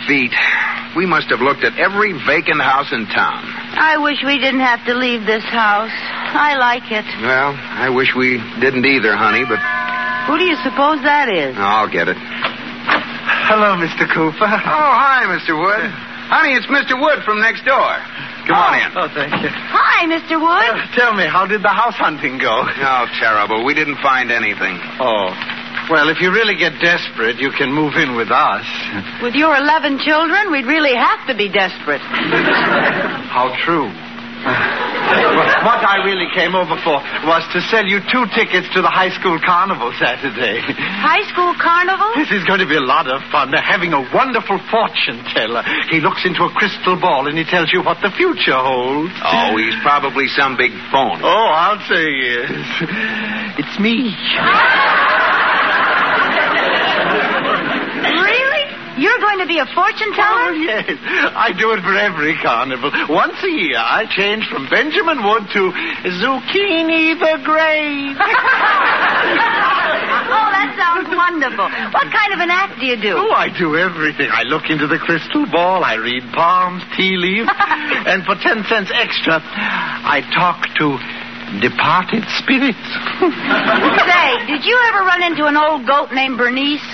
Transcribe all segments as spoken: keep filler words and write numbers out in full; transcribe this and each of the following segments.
feet. We must have looked at every vacant house in town. I wish we didn't have to leave this house. I like it. Well, I wish we didn't either, honey, but... Who do you suppose that is? I'll get it. Hello, Mister Cooper. Oh, hi, Mister Wood. Honey, it's Mister Wood from next door. Come oh, on in. Oh, thank you. Hi, Mister Wood. Uh, tell me, how did the house hunting go? Oh, terrible. We didn't find anything. Oh. Well, if you really get desperate, you can move in with us. With your eleven children, we'd really have to be desperate. How true. What I really came over for was to sell you two tickets to the high school carnival Saturday. High school carnival? This is going to be a lot of fun. They're having a wonderful fortune teller. He looks into a crystal ball and he tells you what the future holds. Oh, he's probably some big phony. Oh, I'll say yes. It's me. You're going to be a fortune teller? Oh, yes. I do it for every carnival. Once a year, I change from Benjamin Wood to Zucchini the Great. Oh, that sounds wonderful. What kind of an act do you do? Oh, I do everything. I look into the crystal ball, I read palms, tea leaves, and for ten cents extra, I talk to departed spirits. Say, did you ever run into an old goat named Bernice?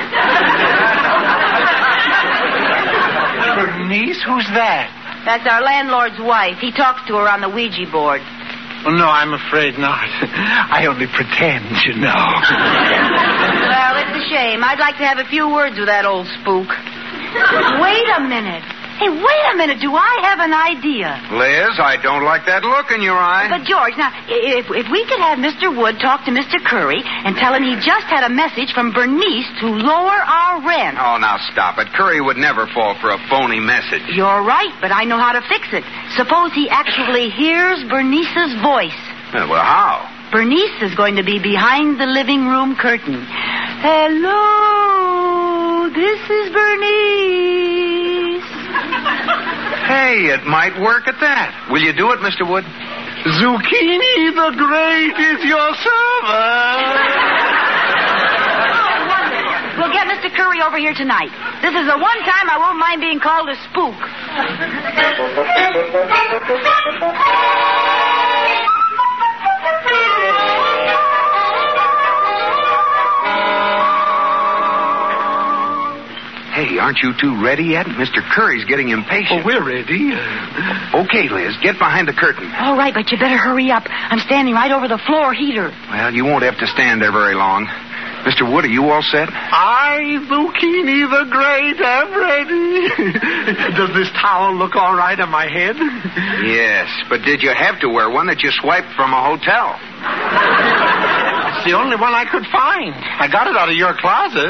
Bernice? Who's that? That's our landlord's wife. He talks to her on the Ouija board. Well, no, I'm afraid not. I only pretend, you know. Well, it's a shame. I'd like to have a few words with that old spook. Wait a minute. Hey, wait a minute. Do I have an idea? Liz, I don't like that look in your eye. But, George, now, if, if we could have Mister Wood talk to Mister Curry and tell him he just had a message from Bernice to lower our rent. Oh, now stop it. Curry would never fall for a phony message. You're right, but I know how to fix it. Suppose he actually hears Bernice's voice. Uh, well, how? Bernice is going to be behind the living room curtain. Hello, this is Bernice. Hey, it might work at that. Will you do it, Mister Wood? Zucchini the Great is your servant. Oh, wonderful. We'll get Mister Curry over here tonight. This is the one time I won't mind being called a spook. Hey, aren't you two ready yet? Mister Curry's getting impatient. Oh, we're ready. Okay, Liz, get behind the curtain. All right, but you better hurry up. I'm standing right over the floor heater. Well, you won't have to stand there very long. Mister Wood, are you all set? I, Zucchini the Great, am ready. Does this towel look all right on my head? Yes, but did you have to wear one that you swiped from a hotel? It's the only one I could find. I got it out of your closet.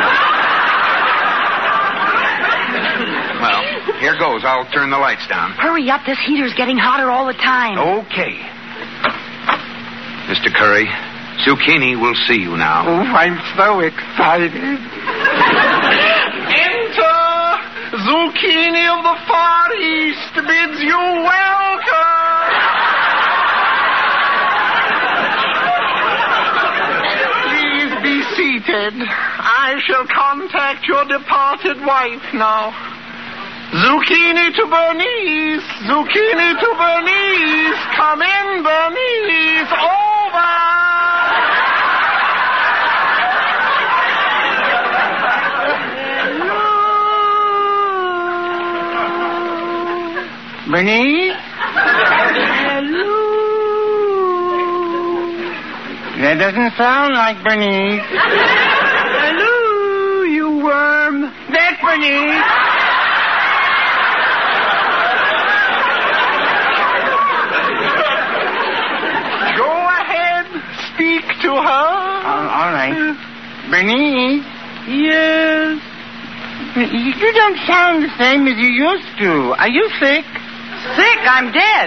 Well, here goes. I'll turn the lights down. Hurry up. This heater's getting hotter all the time. Okay. Mister Curry, Zucchini will see you now. Oh, I'm so excited. Enter! Zucchini of the Far East bids you welcome! Please be seated. I shall contact your departed wife now. Zucchini to Bernice. Zucchini to Bernice. Come in, Bernice. Over. Hello. Bernice? Hello. That doesn't sound like Bernice. Hello, you worm. That's Bernice. Speak to her. Uh, all right. Bernice? Yes? You don't sound the same as you used to. Are you sick? Sick? I'm dead.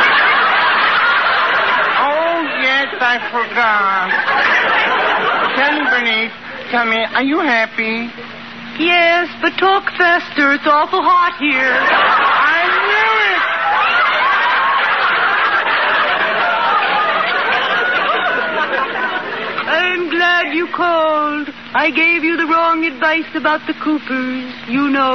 Oh, yes, I forgot. Tell me, Bernice, tell me, are you happy? Yes, but talk faster. It's awful hot here. I knew it. I'm glad you called. I gave you the wrong advice about the Coopers. You know.